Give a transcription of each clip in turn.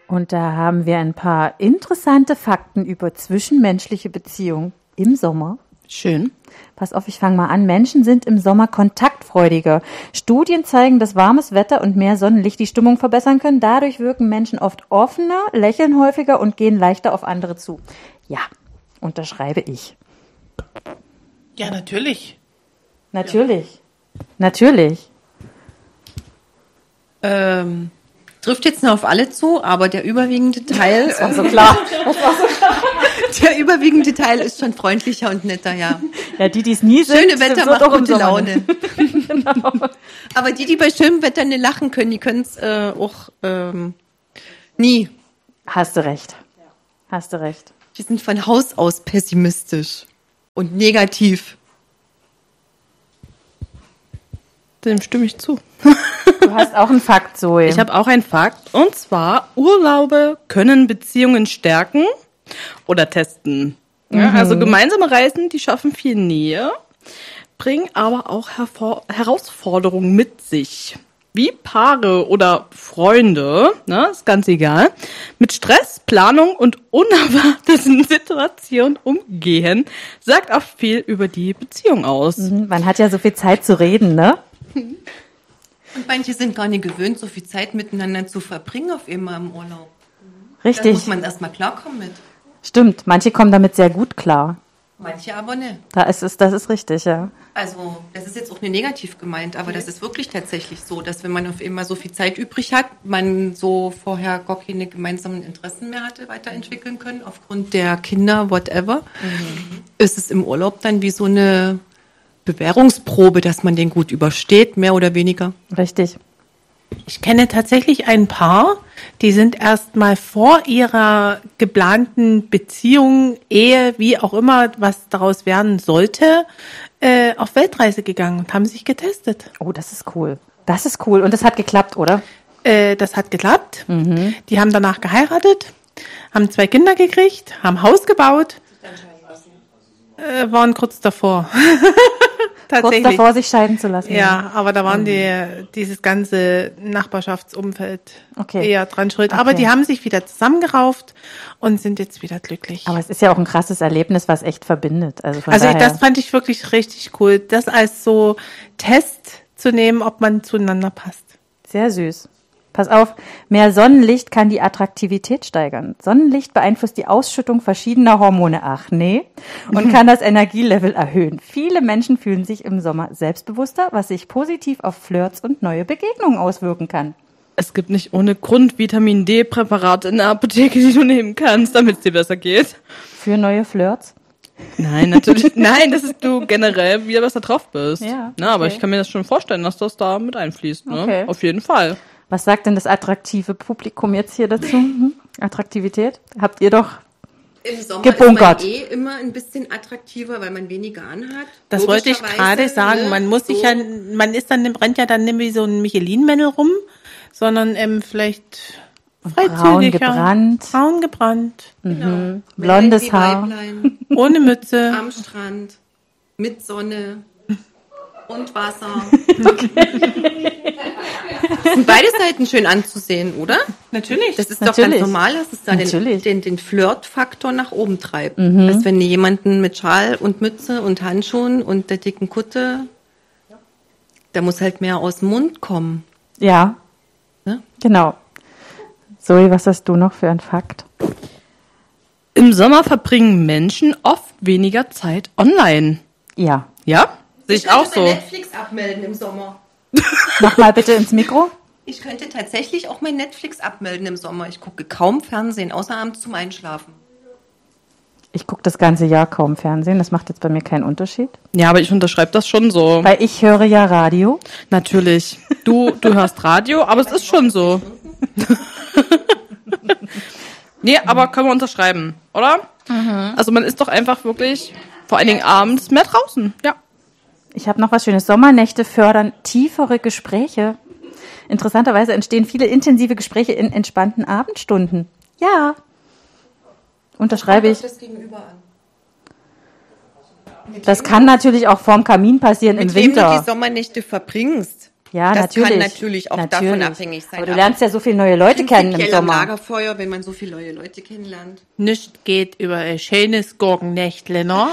Und da haben wir ein paar interessante Fakten über zwischenmenschliche Beziehungen im Sommer. Schön. Pass auf, ich fange mal an. Menschen sind im Sommer kontaktfreudiger. Studien zeigen, dass warmes Wetter und mehr Sonnenlicht die Stimmung verbessern können. Dadurch wirken Menschen oft offener, lächeln häufiger und gehen leichter auf andere zu. Ja, unterschreibe ich. Ja, natürlich. Natürlich. Natürlich. Trifft jetzt nur auf alle zu, aber der überwiegende Teil. Das war so klar. Der überwiegende Teil ist schon freundlicher und netter, ja. Ja, die es nie sind. Schöne Wetter macht gute Laune. Genau. Aber die bei schönem Wetter nicht lachen können, die können es auch nie. Hast du recht. Hast du recht. Die sind von Haus aus pessimistisch und negativ. Dem stimme ich zu. Du hast auch einen Fakt, Zoe. Ich habe auch einen Fakt. Und zwar, Urlaube können Beziehungen stärken oder testen. Ja, also gemeinsame Reisen, die schaffen viel Nähe, bringen aber auch Herausforderungen mit sich. Wie Paare oder Freunde, ne, ist ganz egal, mit Stress, Planung und unerwarteten Situationen umgehen, sagt auch viel über die Beziehung aus. Man hat ja so viel Zeit zu reden, ne? Und manche sind gar nicht gewöhnt, so viel Zeit miteinander zu verbringen auf einmal im Urlaub. Richtig. Da muss man erstmal klarkommen mit. Stimmt, manche kommen damit sehr gut klar. Manche aber nicht. Das ist richtig, ja. Also, das ist jetzt auch nicht negativ gemeint, aber das ist wirklich tatsächlich so, dass wenn man auf einmal so viel Zeit übrig hat, man so vorher gar keine gemeinsamen Interessen mehr hatte weiterentwickeln können, aufgrund der Kinder, whatever, ist es im Urlaub dann wie so eine Bewährungsprobe, dass man den gut übersteht, mehr oder weniger. Richtig. Ich kenne tatsächlich ein Paar, die sind erst mal vor ihrer geplanten Beziehung, Ehe, wie auch immer, was daraus werden sollte, auf Weltreise gegangen und haben sich getestet. Oh, das ist cool. Das ist cool. Und das hat geklappt, oder? Das hat geklappt. Die haben danach geheiratet, haben 2 Kinder gekriegt, haben Haus gebaut, waren kurz davor. Kurz davor, sich scheiden zu lassen. Ja, aber da waren dieses ganze Nachbarschaftsumfeld eher dran schuld. Okay. Aber die haben sich wieder zusammengerauft und sind jetzt wieder glücklich. Aber es ist ja auch ein krasses Erlebnis, was echt verbindet. Also daher. Das fand ich wirklich richtig cool, das als so Test zu nehmen, ob man zueinander passt. Sehr süß. Pass auf, mehr Sonnenlicht kann die Attraktivität steigern. Sonnenlicht beeinflusst die Ausschüttung verschiedener Hormone, ach nee, und kann das Energielevel erhöhen. Viele Menschen fühlen sich im Sommer selbstbewusster, was sich positiv auf Flirts und neue Begegnungen auswirken kann. Es gibt nicht ohne Grund Vitamin-D-Präparate in der Apotheke, die du nehmen kannst, damit es dir besser geht. Für neue Flirts? Nein, natürlich. Nein, das ist du generell wieder besser drauf bist. Ja, Na, aber okay. ich kann mir das schon vorstellen, dass das da mit einfließt. Ne? Okay. Auf jeden Fall. Was sagt denn das attraktive Publikum jetzt hier dazu? Attraktivität? Habt ihr doch Im Sommer gebunkert. ist man immer ein bisschen attraktiver, weil man weniger anhat. Das wollte ich gerade sagen. Man muss sich ja, rennt ja dann nicht wie so ein Michelin-Männel rum, sondern vielleicht braun gebrannt. Braun gebrannt. Genau. Blondes Haar. Weiblein, Ohne Mütze. am Strand, mit Sonne und Wasser. Sind beide Seiten schön anzusehen, oder? Natürlich. Das ist Natürlich. doch ganz normal, dass es da Natürlich. den Flirt-Faktor nach oben treibt. Dass wenn jemanden mit Schal und Mütze und Handschuhen und der dicken Kutte, da muss halt mehr aus dem Mund kommen. Ja, Ne? genau. Zoe, was hast du noch für einen Fakt? Im Sommer verbringen Menschen oft weniger Zeit online. Ja. Ja? Sehe ich auch so. Netflix abmelden im Sommer. Nochmal bitte ins Mikro. Ich könnte tatsächlich auch mein Netflix abmelden im Sommer. Ich gucke kaum Fernsehen, außer abends zum Einschlafen. Ich gucke das ganze Jahr kaum Fernsehen. Das macht jetzt bei mir keinen Unterschied. Ja, aber ich unterschreibe das schon so. Weil ich höre ja Radio. Natürlich. Du hörst Radio, aber es ist schon so. Nee, aber können wir unterschreiben, oder? Also man ist doch einfach wirklich, vor allen Dingen abends, mehr draußen. Ja. Ich habe noch was Schönes. Sommernächte fördern tiefere Gespräche. Interessanterweise entstehen viele intensive Gespräche in entspannten Abendstunden. Ja. Unterschreibe ich. Das Gegenüber an. Das kann natürlich auch vorm Kamin passieren im Mit wem du Winter. die Sommernächte verbringst, Ja, das natürlich. kann natürlich auch davon abhängig sein. Aber du lernst ja so viele neue Leute kennen im prinzipiell am Sommer. Lagerfeuer, wenn man so viele neue Leute kennenlernt. Nicht geht über ein schönes Gurkennächtle, ne?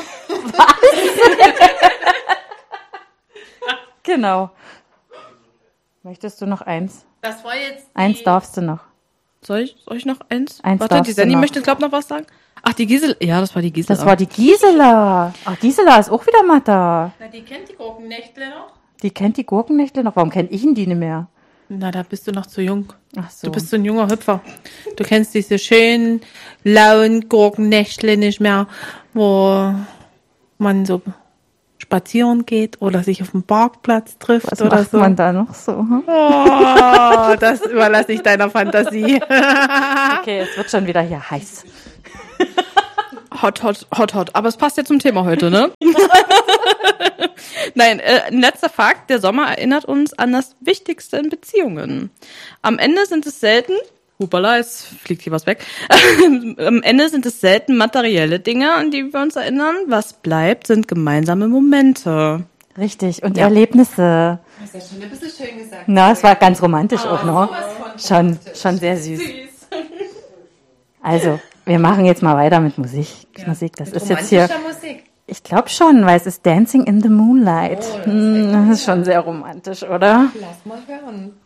Genau. Möchtest du noch eins? Das war jetzt Eins darfst du noch. Soll ich noch eins? Eins Warte, darfst die du Sandy noch. möchte, glaube ich, noch was sagen. Ach, die Gisela. Ja, das war die Gisela. Das war die Gisela. Ach, Gisela ist auch wieder mal da. Na, die kennt die Gurkennächtle noch? Die kennt die Gurkennächte noch. Warum kenn ich denn die nicht mehr? Na, da bist du noch zu jung. Ach so. Du bist so ein junger Hüpfer. Du kennst diese schönen, lauen Gurkennächtle nicht mehr, wo man so spazieren geht oder sich auf dem Parkplatz trifft Was oder macht so. man da noch so? Hm? Oh, das überlasse ich deiner Fantasie. Okay, es wird schon wieder hier heiß. Hot. Aber es passt ja zum Thema heute, ne? Nein, ein letzter Fakt. Der Sommer erinnert uns an das Wichtigste in Beziehungen. Am Ende sind es selten, hupala, jetzt fliegt hier was weg. Am Ende sind es selten materielle Dinge, an die wir uns erinnern. Was bleibt, sind gemeinsame Momente. Richtig. Und Erlebnisse. Das ist ja schon ein bisschen schön gesagt. Na, es war ganz romantisch auch noch. Schon sehr süß. Also, wir machen jetzt mal weiter mit Musik. Das ist jetzt hier. Musik. Ich glaube schon, weil es ist Dancing in the Moonlight. Das ist schon sehr romantisch, oder? Lass mal hören.